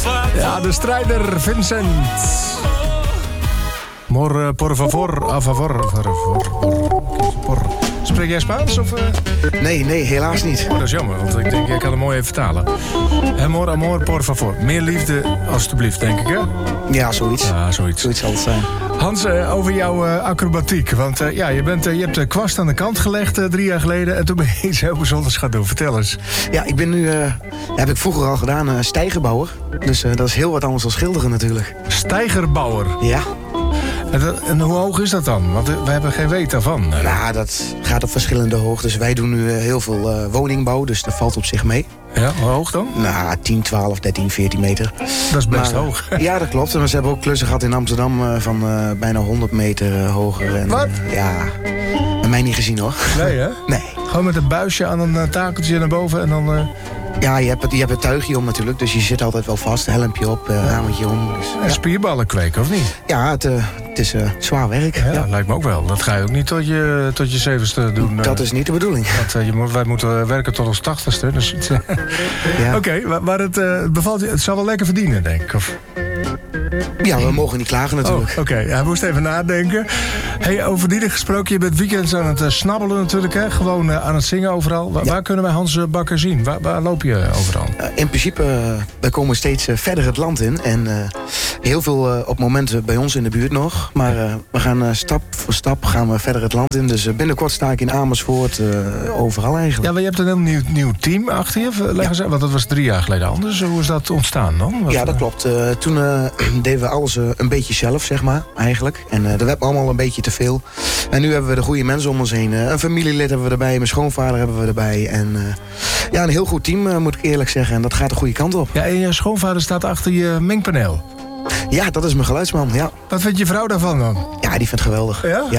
Ja, de strijder Vincent. Mor, por favor, a favor. Spreek jij Spaans? Of, Nee, helaas niet. Dat is jammer, want ik denk, ik kan hem mooi even vertalen. Amor, amor, por favor. Meer liefde, alstublieft, denk ik, hè? Ja, zoiets. Ja, zoiets. Zoiets zal het zijn. Hans, over jouw acrobatiek. Want ja, je hebt de kwast aan de kant gelegd 3 jaar geleden... en toen ben je iets heel bijzonders gaan doen. Vertel eens. Ja, ik ben nu, heb ik vroeger al gedaan, stijgerbouwer. Dus dat is heel wat anders dan schilderen natuurlijk. Stijgerbouwer. Ja. En hoe hoog is dat dan? Want we hebben geen weet daarvan. Nou, dat gaat op verschillende hoogtes. Wij doen nu heel veel woningbouw, dus dat valt op zich mee. Ja, hoe hoog dan? Nou, 10, 12, 13, 14 meter. Dat is best hoog. Ja, dat klopt. Maar ze hebben ook klussen gehad in Amsterdam van bijna 100 meter hoger. En, wat? Ja, bij mij niet gezien hoor. Nee, hè? Nee. Gewoon met een buisje aan een takeltje naar boven en dan... Ja, je hebt het tuigje om natuurlijk, dus je zit altijd wel vast. Helmpje op, hamertje om. Dus, en spierballen kweken, of niet? Ja, het is zwaar werk. Ja, lijkt me ook wel. Dat ga je ook niet tot je 70ste doen. Dat is niet de bedoeling. Want wij moeten werken tot ons 80ste. Dus ja. Oké, maar het bevalt je. Het zal wel lekker verdienen, denk ik. Of... Ja, we mogen niet klagen natuurlijk. Oh, oké. Hij moest even nadenken. Hey, over die gesproken, je bent weekends aan het snabbelen natuurlijk, hè? Gewoon aan het zingen overal. Waar kunnen wij Hans Bakker zien? Waar loop je overal? In principe, wij komen steeds verder het land in. En heel veel op momenten bij ons in de buurt nog. Maar we gaan stap voor stap gaan we verder het land in. Dus binnenkort sta ik in Amersfoort, overal eigenlijk. Ja, maar je hebt een heel nieuw team achter je. Want dat was 3 jaar geleden anders. Hoe is dat ontstaan dan? Ja, dat klopt. Toen deden we alles een beetje zelf, zeg maar, eigenlijk. En dat werd allemaal een beetje te veel. En nu hebben we de goede mensen om ons heen. Een familielid hebben we erbij, mijn schoonvader hebben we erbij. En ja, een heel goed team, moet ik eerlijk zeggen. En dat gaat de goede kant op. Ja, en je schoonvader staat achter je mengpaneel. Ja, dat is mijn geluidsman, ja. Wat vindt je vrouw daarvan dan? Ja, die vindt het geweldig. Ja?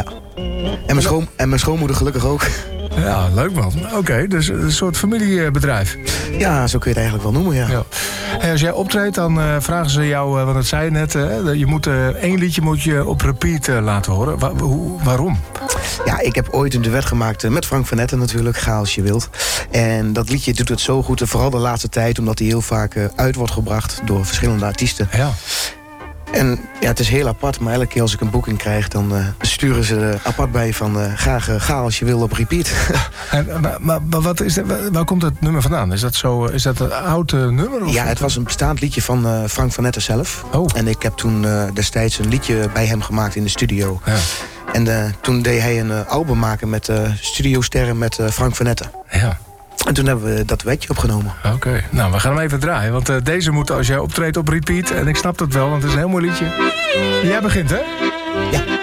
En mijn schoonmoeder gelukkig ook. Ja, leuk man. Oké, dus een soort familiebedrijf. Ja, zo kun je het eigenlijk wel noemen, ja. Hey, als jij optreedt, dan vragen ze jou, want dat zei je net... je moet 1 liedje moet je op repeat laten horen. Waarom? Ja, ik heb ooit een duet gemaakt met Frank van Etten natuurlijk, Ga als je wilt. En dat liedje doet het zo goed, vooral de laatste tijd... omdat hij heel vaak uit wordt gebracht door verschillende artiesten. Ja. En ja, het is heel apart, maar elke keer als ik een boeking krijg... dan sturen ze er apart bij van graag ga als je wil op repeat. Maar wat is waar komt het nummer vandaan? Is dat een oud nummer? Of? Ja, het was een bestaand liedje van Frank van Etten zelf. Oh. En ik heb toen destijds een liedje bij hem gemaakt in de studio. Ja. En toen deed hij een album maken met studiosterren met Frank van Etten. Ja. En toen hebben we dat wetje opgenomen. Oké. Nou, we gaan hem even draaien. Want deze moet als jij optreedt op repeat. En ik snap dat wel, want het is een heel mooi liedje. Jij begint, hè? Ja.